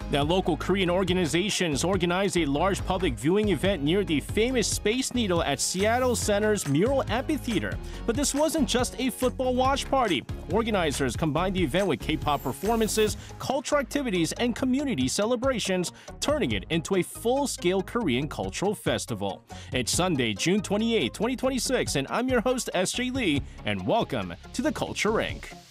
Now, local Korean organizations organized a large public viewing event near the famous Space Needle at Seattle Center's Mural Amphitheater. But this wasn't just a football watch party. Organizers combined the event with K-pop performances, cultural activities, and community celebrations, turning it into a full-scale Korean cultural festival. It's Sunday, June 28, 2026, and I'm your host, SJ Lee, and welcome to the Culture Inc.